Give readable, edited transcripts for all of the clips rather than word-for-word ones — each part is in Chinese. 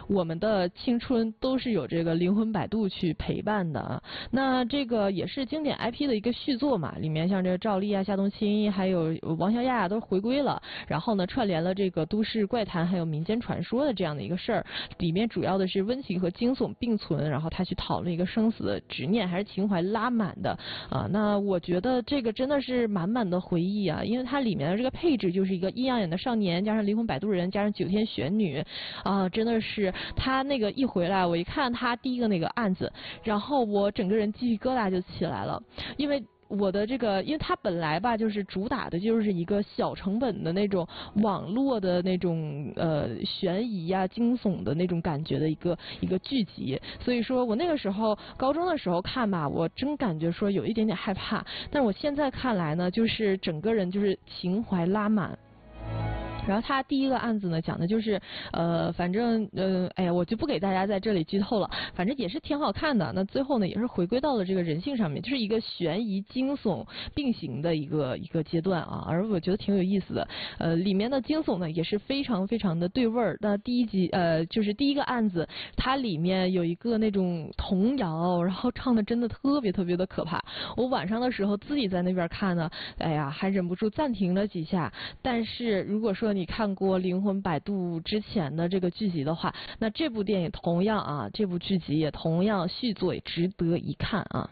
我们的青春都是有这个灵魂摆渡去陪伴的啊。那这个也是经典 IP 的一个续作嘛，里面像这个赵丽啊、夏冬青还有王小亚都回归了，然后呢串联了这个都市怪谈还有民间传说的这样的一个事儿，里面主要的是温情和惊悚并存，然后他去讨论一个生死的执念，还是情怀拉满的啊。那我觉得这个真的是满满的回忆啊，因为它里面的这个配置就是一个阴阳眼的少年，加上灵魂摆渡人，加上九天玄女啊，真的是他那个一回来，我一看他第一个那个案子，然后我整个人鸡皮疙瘩就起来了，因为我的这个，因为它本来吧，就是主打的就是一个小成本的那种网络的那种悬疑呀、惊悚的那种感觉的一个剧集，所以说我那个时候高中的时候看吧，我真感觉说有一点点害怕，但是我现在看来呢，就是整个人就是情怀拉满。然后他第一个案子呢，讲的就是反正哎呀，我就不给大家在这里剧透了，反正也是挺好看的。那最后呢，也是回归到了这个人性上面，就是一个悬疑惊悚并行的一个阶段啊，而我觉得挺有意思的。里面的惊悚呢也是非常非常的对味儿。那第一集就是第一个案子，它里面有一个那种童谣，然后唱的真的特别特别的可怕。我晚上的时候自己在那边看呢，哎呀，还忍不住暂停了几下。但是如果说你看过《灵魂摆渡》之前的这个剧集的话，那这部电影同样啊，这部剧集也同样续作也值得一看啊。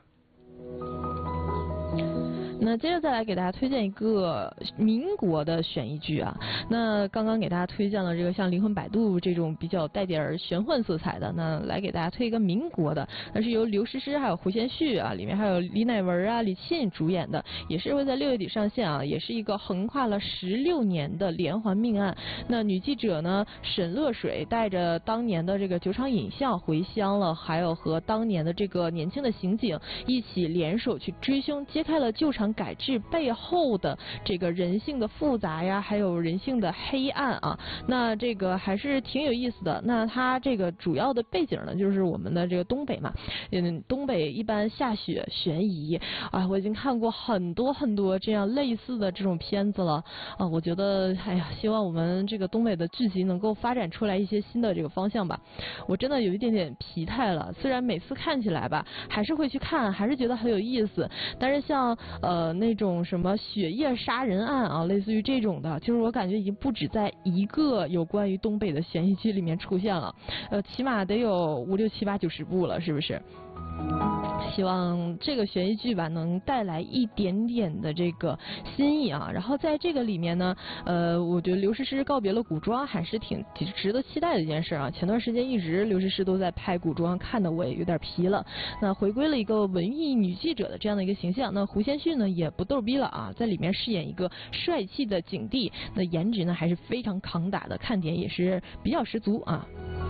那接着再来给大家推荐一个民国的悬疑剧啊。那刚刚给大家推荐了这个像《灵魂摆渡》这种比较带点玄幻色彩的，那来给大家推一个民国的，那是由刘诗诗还有胡先煦啊，里面还有李乃文啊、李沁主演的，也是会在6月底上线啊，也是一个横跨了16年的连环命案。那女记者呢沈乐水带着当年的这个酒厂影像回乡了，还有和当年的这个年轻的刑警一起联手去追凶，揭开了旧厂改制背后的这个人性的复杂呀，还有人性的黑暗啊。那这个还是挺有意思的。那它这个主要的背景呢，就是我们的这个东北嘛，东北一般下雪悬疑啊，我已经看过很多很多这样类似的这种片子了啊。我觉得哎呀，希望我们这个东北的剧集能够发展出来一些新的这个方向吧。我真的有一点点疲态了，虽然每次看起来吧，还是会去看，还是觉得很有意思，但是像那种什么雪夜杀人案啊，类似于这种的，就是我感觉已经不止在一个有关于东北的悬疑剧里面出现了，起码得有5、6、7、8、9、10部了，是不是？希望这个悬疑剧吧能带来一点点的这个新意啊。然后在这个里面呢，我觉得刘诗诗告别了古装还是挺值得期待的一件事啊。前段时间一直刘诗诗都在拍古装，看得我也有点疲了。那回归了一个文艺女记者的这样的一个形象。那胡先煦呢也不逗逼了啊，在里面饰演一个帅气的警帝，那颜值呢还是非常扛打的，看点也是比较十足啊。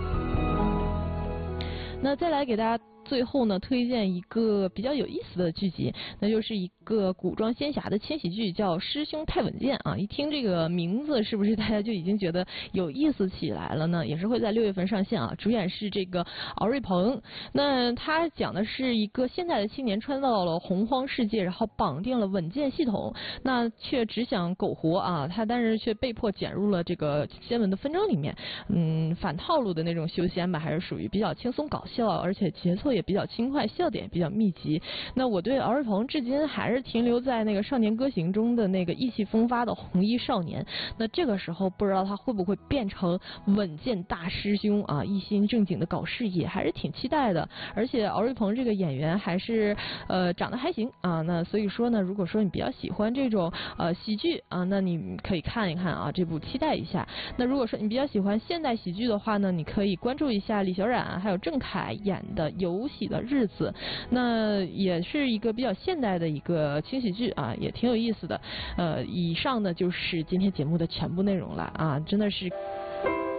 那再来给大家最后呢推荐一个比较有意思的剧集，那就是一个古装仙侠的轻喜剧，叫《师兄太稳健》啊。一听这个名字，是不是大家就已经觉得有意思起来了呢？也是会在6月份上线啊。主演是这个敖瑞鹏，那他讲的是一个现代的青年穿到了洪荒世界，然后绑定了稳健系统，那却只想苟活啊，但是却被迫卷入了这个仙文的纷争里面。反套路的那种修仙吧，还是属于比较轻松搞笑，而且节奏也比较轻快，笑点也比较密集。那我对敖瑞鹏至今还是停留在那个《少年歌行》中的那个意气风发的红衣少年。那这个时候不知道他会不会变成稳健大师兄啊，一心正经的搞事业，还是挺期待的。而且敖瑞鹏这个演员还是长得还行啊。那所以说呢，如果说你比较喜欢这种喜剧啊，那你可以看一看啊，这部期待一下。那如果说你比较喜欢现代喜剧的话呢，你可以关注一下李小冉还有郑恺演的《游戏的日子》，那也是一个比较现代的一个轻喜剧啊，也挺有意思的。以上呢就是今天节目的全部内容了啊，真的是